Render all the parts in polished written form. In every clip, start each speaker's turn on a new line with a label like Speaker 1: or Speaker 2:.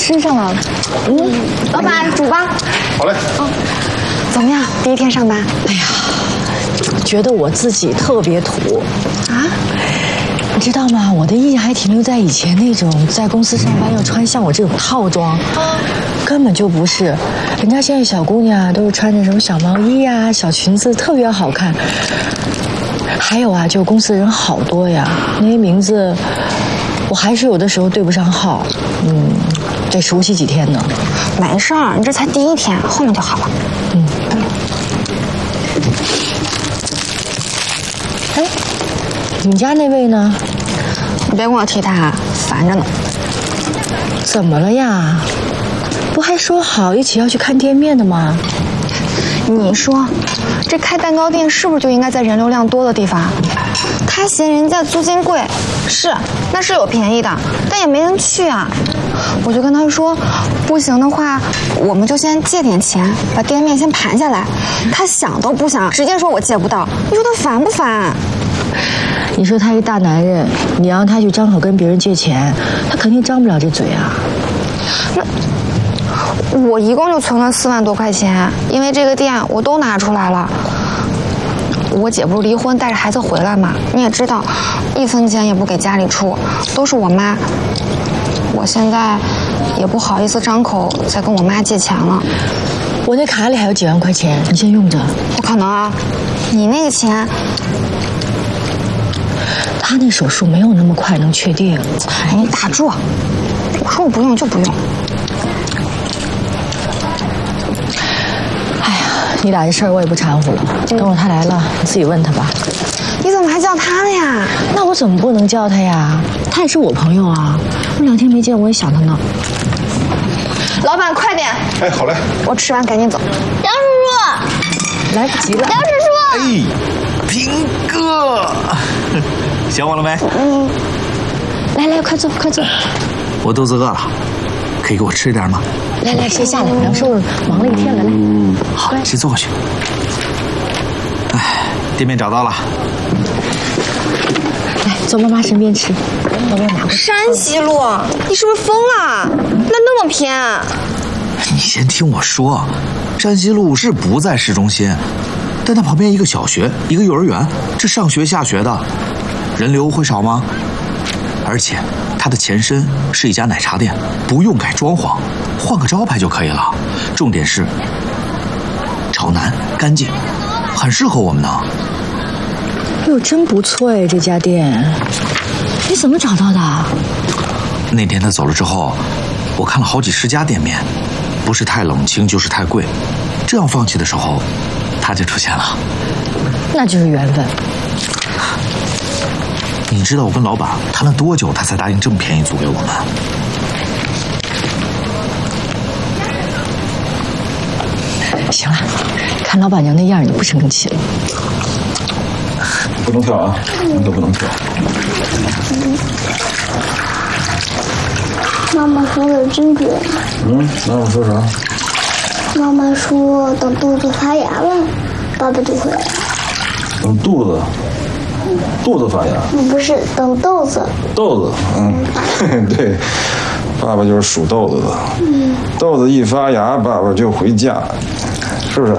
Speaker 1: 吃上来了。老板煮吧。
Speaker 2: 好嘞。
Speaker 1: 怎么样？第一天上班？
Speaker 3: 哎呀，觉得我自己特别土
Speaker 1: 啊！
Speaker 3: 你知道吗？我的意义还停留在以前那种在公司上班要穿像我这种套装，根本就不是。人家现在小姑娘都是穿着什么小毛衣啊、小裙子，特别好看。还有啊，就公司人好多呀，那些名字我还是有的时候对不上号，得熟悉几天呢。
Speaker 1: 没事儿，你这才第一天，后面就好了。
Speaker 3: 哎，你家那位呢？
Speaker 1: 你别跟我提他，烦着呢。
Speaker 3: 怎么了呀？不还说好一起要去看店面的吗？
Speaker 1: 你说，这开蛋糕店是不是就应该在人流量多的地方？他嫌人家租金贵，那是有便宜的，但也没人去啊。我就跟他说，不行的话，我们就先借点钱，把店面先盘下来。他想都不想，直接说我借不到。你说他烦不烦？
Speaker 3: 你说他一大男人，你让他去张口跟别人借钱，他肯定张不了这嘴啊。
Speaker 1: 我一共就存了4万多块钱，因为这个店我都拿出来了。我姐不是离婚带着孩子回来嘛，你也知道，1分钱也不给家里出，都是我妈。我现在也不好意思张口再跟我妈借钱了。
Speaker 3: 我那卡里还有几万块钱，你先用着。
Speaker 1: 不可能啊，你那个钱，
Speaker 3: 他那手术没有那么快能确定。
Speaker 1: 哎，你打住！我说我不用就不用。
Speaker 3: 你俩这事儿我也不掺和了，等会儿他来了，你自己问他吧。
Speaker 1: 你怎么还叫他了呀？
Speaker 3: 那我怎么不能叫他呀？他也是我朋友啊，我2天没见，我也想他呢。
Speaker 1: 老板，快点！
Speaker 2: 哎，好嘞。
Speaker 1: 我吃完赶紧走。
Speaker 4: 梁叔
Speaker 3: 叔，来不及了。
Speaker 4: 梁叔叔。
Speaker 5: 哎，平哥，想我了没？
Speaker 3: 来，快坐，快坐。
Speaker 5: 我肚子饿了，可以给我吃一点吗？
Speaker 3: 来，先下来，梁叔忙了一天了，来。
Speaker 5: 好，先坐过去。哎，店面找到了。
Speaker 3: 来，坐妈妈身边吃。我给拿。
Speaker 1: 山西路，你是不是疯了？那么偏？
Speaker 5: 你先听我说，山西路是不在市中心，但它旁边一个小学，一个幼儿园，这上学下学的，人流会少吗？而且它的前身是一家奶茶店，不用改装潢，换个招牌就可以了。重点是朝南干净，很适合我们呢。
Speaker 3: 哟，真不错哎，这家店，你怎么找到的？
Speaker 5: 那天他走了之后，我看了好几10家店面，不是太冷清就是太贵，这样放弃的时候，他就出现了。
Speaker 3: 那就是缘分。
Speaker 5: 你知道我跟老板谈了多久，他才答应这么便宜租给我们？
Speaker 3: 行了，看老板娘那样，你不生气了？
Speaker 2: 不能跳啊，都不能跳。
Speaker 4: 妈妈说的真准。
Speaker 2: 妈妈说啥？
Speaker 4: 妈妈说等肚子发芽了，爸爸就回来了。
Speaker 2: 等肚子发芽？
Speaker 4: 不是，等豆子。
Speaker 2: 豆子，对，爸爸就是属豆子的。豆子一发芽，爸爸就回家，是不是？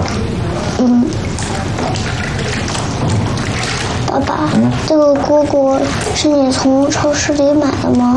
Speaker 4: 爸爸，这个蝈蝈是你从超市里买的吗？